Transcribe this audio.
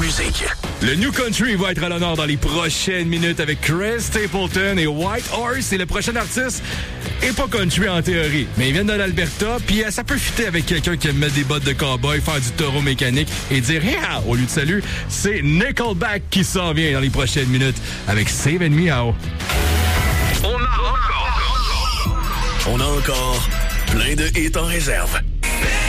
musique. Le New Country va être à l'honneur dans les prochaines minutes avec Chris Stapleton et White Horse. Et le prochain artiste est pas country en théorie, mais ils viennent de l'Alberta. Puis ça peut fitter avec quelqu'un qui aime mettre des bottes de cowboy, faire du taureau mécanique et dire rien au lieu de salut. C'est Nickelback qui s'en vient dans les prochaines minutes avec Save and Meow. On a encore plein de hits en réserve.